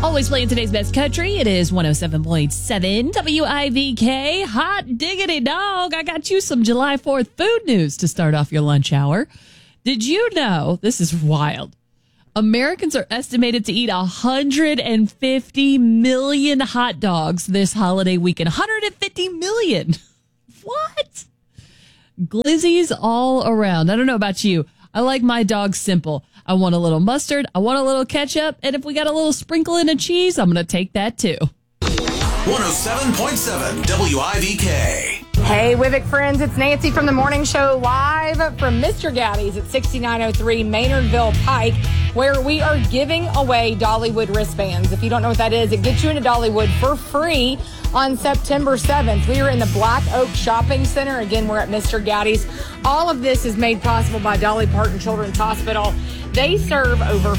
Always playing today's best country. It is 107.7 WIVK. Hot diggity dog. I got you some July 4th food news to start off your lunch hour. Did you know, this is wild, Americans are estimated to eat 150 million hot dogs this holiday weekend. 150 million. What? Glizzies all around. I don't know about you. I like my dogs simple. I want a little mustard. I want a little ketchup. And if we got a little sprinkling of cheese, I'm going to take that too. 107.7 WIVK. Hey, Wivik friends, it's Nancy from the morning show live from Mr. Gaddy's at 6903 Maynardville Pike, where we are giving away Dollywood wristbands. If you don't know what that is, it gets you into Dollywood for free on September 7th. We are in the Black Oak Shopping Center. Again, we're at Mr. Gaddy's. All of this is made possible by Dolly Parton Children's Hospital. They serve over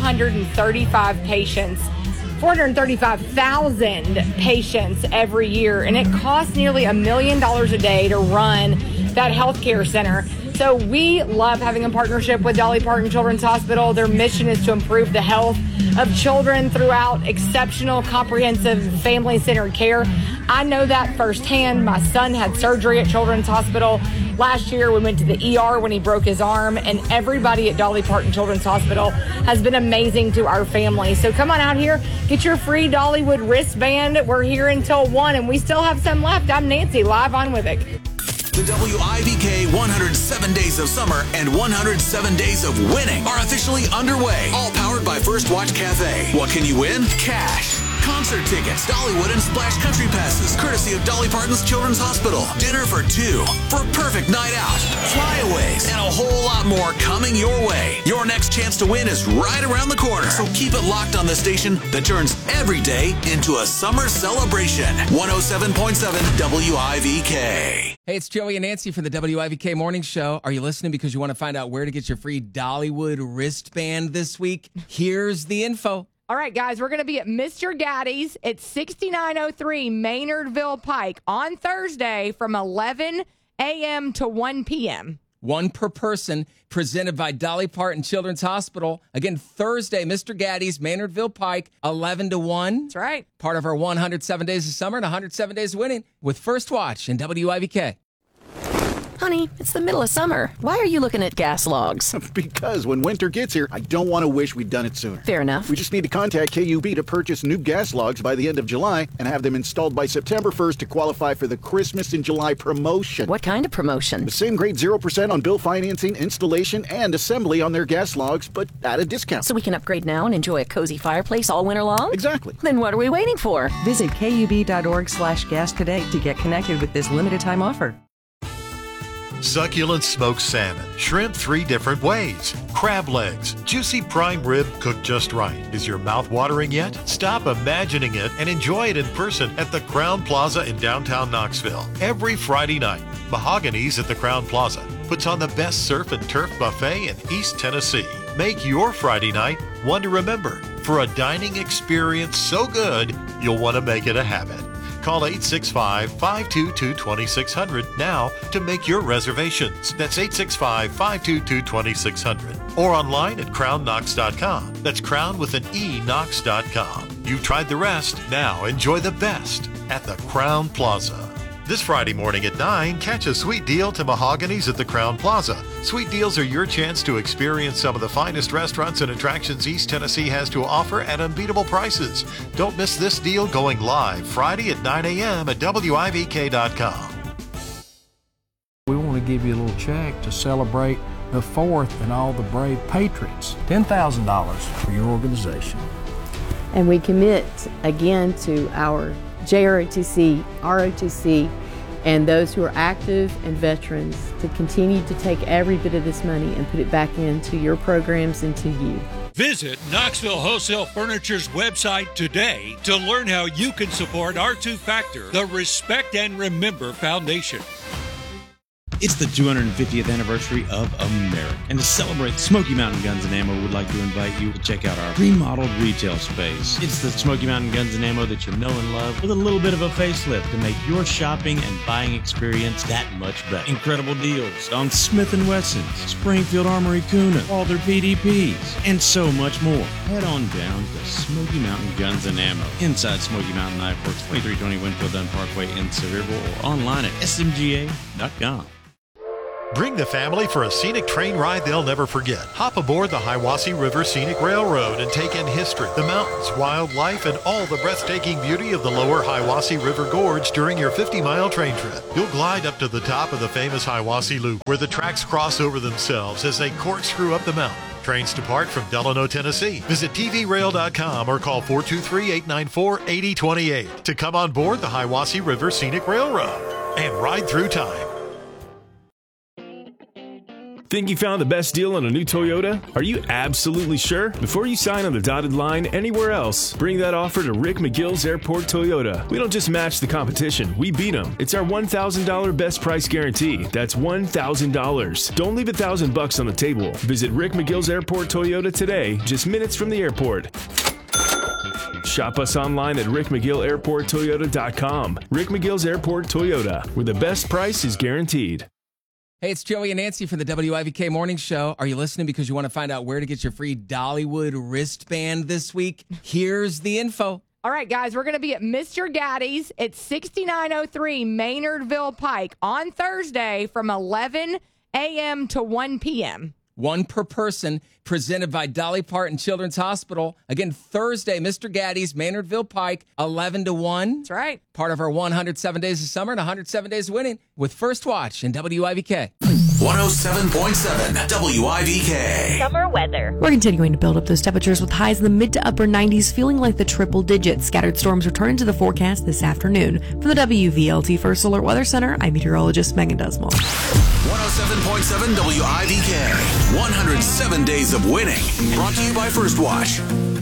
435,000 patients every year, and it costs nearly $1 million a day to run that healthcare center. So we love having a partnership with Dolly Parton Children's Hospital. Their mission is to improve the health of children throughout exceptional, comprehensive, family-centered care. I know that firsthand. My son had surgery at Children's Hospital last year. We went to the ER when he broke his arm, and everybody at Dolly Parton Children's Hospital has been amazing to our family. So come on out here, get your free Dollywood wristband. We're here until 1, and we still have some left. I'm Nancy, live on Wivik. The WIVK 107 Days of Summer and 107 Days of Winning are officially underway. All powered by First Watch Cafe. What can you win? Cash, concert tickets, Dollywood and Splash Country passes, courtesy of Dolly Parton's Children's Hospital. Dinner for 2 for a perfect night out. Flyaways and a whole lot more coming your way. Your next chance to win is right around the corner. So keep it locked on the station that turns every day into a summer celebration. 107.7 WIVK. Hey, it's Joey and Nancy from the WIVK Morning Show. Are you listening because you want to find out where to get your free Dollywood wristband this week? Here's the info. All right, guys, we're going to be at Mr. Gaddy's at 6903 Maynardville Pike on Thursday from 11 a.m. to 1 p.m. One per person, presented by Dolly Parton Children's Hospital. Again, Thursday, Mr. Gaddy's, Maynardville Pike, 11 to 1. That's right. Part of our 107 Days of Summer and 107 Days of Winning with First Watch and WIVK. Honey, it's the middle of summer. Why are you looking at gas logs? Because when winter gets here, I don't want to wish we'd done it sooner. Fair enough. We just need to contact KUB to purchase new gas logs by the end of July and have them installed by September 1st to qualify for the Christmas in July promotion. What kind of promotion? The same grade 0% on bill financing, installation, and assembly on their gas logs, but at a discount. So we can upgrade now and enjoy a cozy fireplace all winter long? Exactly. Then what are we waiting for? Visit KUB.org/gas today to get connected with this limited time offer. Succulent smoked salmon, shrimp 3 different ways, crab legs, juicy prime rib cooked just right. Is your mouth watering yet? Stop imagining it and enjoy it in person at the Crown Plaza in downtown Knoxville. Every Friday night, Mahogany's at the Crown Plaza puts on the best surf and turf buffet in East Tennessee. Make your Friday night one to remember for a dining experience so good you'll want to make it a habit. Call 865-522-2600 now to make your reservations. That's 865-522-2600. Or online at crownknox.com. That's crown with an E, knox.com. You've tried the rest. Now enjoy the best at the Crown Plaza. This Friday morning at 9, catch a sweet deal to Mahogany's at the Crown Plaza. Sweet deals are your chance to experience some of the finest restaurants and attractions East Tennessee has to offer at unbeatable prices. Don't miss this deal going live Friday at 9 a.m. at WIVK.com. We want to give you a little check to celebrate the 4th and all the brave patriots. $10,000 for your organization. And we commit again to our JROTC, ROTC, and those who are active and veterans to continue to take every bit of this money and put it back into your programs and to you. Visit Knoxville Wholesale Furniture's website today to learn how you can support R2 Factor, the Respect and Remember Foundation. It's the 250th anniversary of America. And to celebrate, Smoky Mountain Guns & Ammo would like to invite you to check out our remodeled retail space. It's the Smoky Mountain Guns & Ammo that you know and love with a little bit of a facelift to make your shopping and buying experience that much better. Incredible deals on Smith & Wessons, Springfield Armory Kuna, Walther PDPs, and so much more. Head on down to Smoky Mountain Guns & Ammo inside Smoky Mountain Knife Works, 2320 Winfield Dunn Parkway in Sevierville, or online at smga.com. Bring the family for a scenic train ride they'll never forget. Hop aboard the Hiwassee River Scenic Railroad and take in history, the mountains, wildlife, and all the breathtaking beauty of the lower Hiwassee River Gorge during your 50-mile train trip. You'll glide up to the top of the famous Hiwassee Loop, where the tracks cross over themselves as they corkscrew up the mountain. Trains depart from Delano, Tennessee. Visit tvrail.com or call 423-894-8028 to come on board the Hiwassee River Scenic Railroad and ride through time. Think you found the best deal on a new Toyota? Are you absolutely sure? Before you sign on the dotted line anywhere else, bring that offer to Rick McGill's Airport Toyota. We don't just match the competition, we beat them. It's our $1,000 best price guarantee. That's $1,000. Don't leave $1,000 on the table. Visit Rick McGill's Airport Toyota today, just minutes from the airport. Shop us online at rickmcgillairporttoyota.com. Rick McGill's Airport Toyota, where the best price is guaranteed. Hey, it's Joey and Nancy from the WIVK Morning Show. Are you listening because you want to find out where to get your free Dollywood wristband this week? Here's the info. All right, guys, we're going to be at Mr. Gaddy's at 6903 Maynardville Pike on Thursday from 11 a.m. to 1 p.m. One per person, presented by Dolly Parton Children's Hospital. Again, Thursday, Mr. Gaddy's, Maynardville Pike, 11 to 1. That's right. Part of our 107 Days of Summer and 107 Days of Winning with First Watch and WIVK. 107.7 WIVK. Summer weather. We're continuing to build up those temperatures with highs in the mid to upper 90s, feeling like the triple digits. Scattered storms return to the forecast this afternoon. From the WVLT First Alert Weather Center, I'm meteorologist Megan Desmond. 107.7 WIVK. 107 Days of Winning. Brought to you by First Watch.